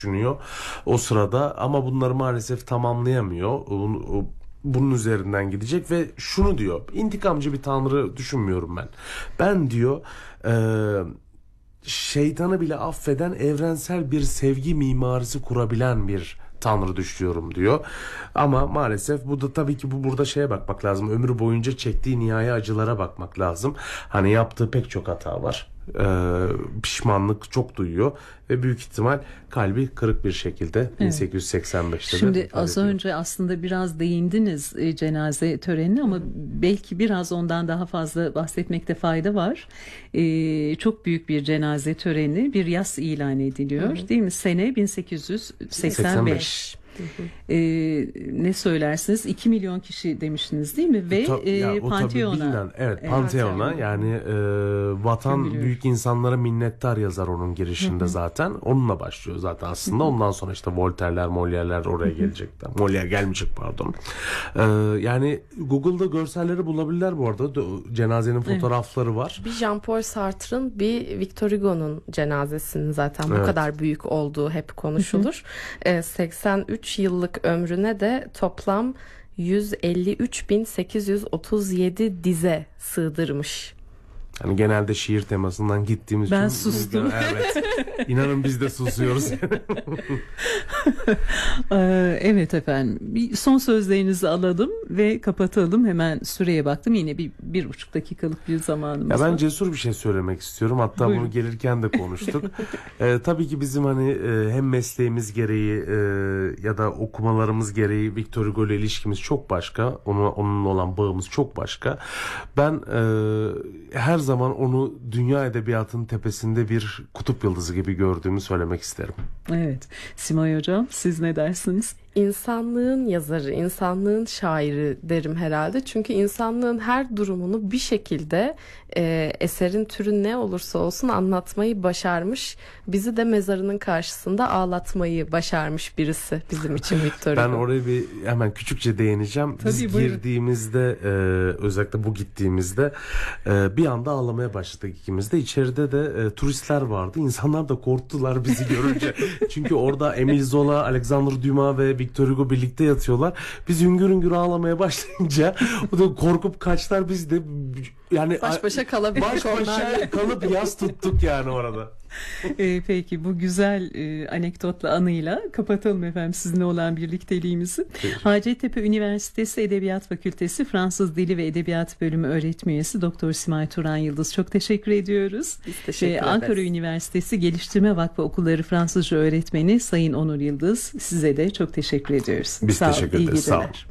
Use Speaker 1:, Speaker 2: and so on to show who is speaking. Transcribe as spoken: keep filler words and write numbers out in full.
Speaker 1: düşünüyor o sırada ama bunları maalesef tamamlayamıyor. Bunun üzerinden gidecek ve şunu diyor: intikamcı bir tanrı düşünmüyorum ben. Ben diyor e, şeytanı bile affeden evrensel bir sevgi mimarisi kurabilen bir tanrı düşünüyorum diyor. Ama maalesef bu da tabii ki bu burada şeye bakmak lazım. Ömrü boyunca çektiği nihai acılara bakmak lazım. Hani yaptığı pek çok hata var. Ee, pişmanlık çok duyuyor ve büyük ihtimal kalbi kırık bir şekilde evet. bin sekiz yüz seksen beşte
Speaker 2: Şimdi az ediyor. Önce aslında biraz değindiniz e, cenaze törenine ama belki biraz ondan daha fazla bahsetmekte fayda var. E, çok büyük bir cenaze töreni, bir yas ilan ediliyor, hı hı. değil mi? Sene bin sekiz yüz seksen beş. Hı hı. Ee, ne söylersiniz? iki milyon kişi demiştiniz değil mi? Ve Ta, ya, e, Pantheon'a.
Speaker 1: Bilinen, evet, evet Pantheon'a yani e, vatan büyük insanlara minnettar yazar onun girişinde, hı hı. zaten. Onunla başlıyor zaten aslında. Hı hı. Ondan sonra işte Voltaire'ler, Molière'ler oraya gelecekler. Molière gelmeyecek pardon. Ee, yani Google'da görselleri bulabilirler bu arada. Cenazenin fotoğrafları evet. var.
Speaker 3: Bir Jean-Paul Sartre'ın, bir Victor Hugo'nun cenazesinin zaten bu evet. kadar büyük olduğu hep konuşulur. Hı hı. Ee, seksen üç yıllık ömrüne de toplam yüz elli üç bin sekiz yüz otuz yedi dize sığdırmış.
Speaker 1: Yani genelde şiir temasından gittiğimiz
Speaker 2: ben
Speaker 1: için...
Speaker 2: Ben sustum.
Speaker 1: Evet. İnanın biz de susuyoruz.
Speaker 2: Evet efendim. Bir son sözlerinizi alalım ve kapatalım. Hemen süreye baktım. Yine bir, bir buçuk dakikalık bir zamanımız
Speaker 1: ya
Speaker 2: var.
Speaker 1: Ben cesur bir şey söylemek istiyorum. Hatta Buyurun. Bunu gelirken de konuştuk. ee, tabii ki bizim hani e, hem mesleğimiz gereği e, ya da okumalarımız gereği Victor Hugo ile ilişkimiz çok başka. Ona, onunla olan bağımız çok başka. Ben e, her zaman onu dünya edebiyatının tepesinde bir kutup yıldızı gibi gördüğümü söylemek isterim.
Speaker 2: Evet. Simay Hocam, siz ne dersiniz?
Speaker 3: İnsanlığın yazarı, insanlığın şairi derim herhalde. Çünkü insanlığın her durumunu bir şekilde e, eserin türü ne olursa olsun anlatmayı başarmış. Bizi de mezarının karşısında ağlatmayı başarmış birisi bizim için Victor Hugo.
Speaker 1: Ben oraya bir hemen küçükçe değineceğim. Tabii, Biz buyurun. girdiğimizde e, özellikle bu gittiğimizde e, bir anda ağlamaya başladık ikimiz de. İçeride de e, turistler vardı. İnsanlar da korktular bizi görünce. Çünkü orada Émile Zola, Alexandre Dumas ve Victor Hugo birlikte yatıyorlar. Biz hüngür hüngür ağlamaya başlayınca o da korkup kaçlar, biz de yani
Speaker 3: baş başa kalabilir.
Speaker 1: Baş başa kalıp yas tuttuk yani orada.
Speaker 2: E, peki bu güzel e, anekdotla, anıyla kapatalım efendim sizinle olan birlikteliğimizi. Hacettepe Üniversitesi Edebiyat Fakültesi Fransız Dili ve Edebiyat Bölümü öğretim üyesi Doktor Simay Turan Yıldız, çok teşekkür ediyoruz.
Speaker 3: Biz teşekkür ederiz.
Speaker 2: Ankara Üniversitesi Geliştirme Vakfı Okulları Fransızca öğretmeni Sayın Onur Yıldız, size de çok teşekkür ediyoruz.
Speaker 1: Biz
Speaker 2: sağ
Speaker 1: teşekkür ederiz. Sağ olun.